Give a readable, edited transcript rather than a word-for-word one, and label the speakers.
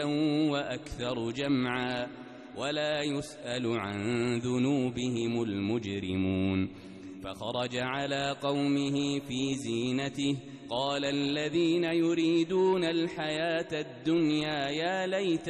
Speaker 1: وأكثر جمعا ولا يسأل عن ذنوبهم المجرمون. فخرج على قومه في زينته قال الذين يريدون الحياة الدنيا يا ليت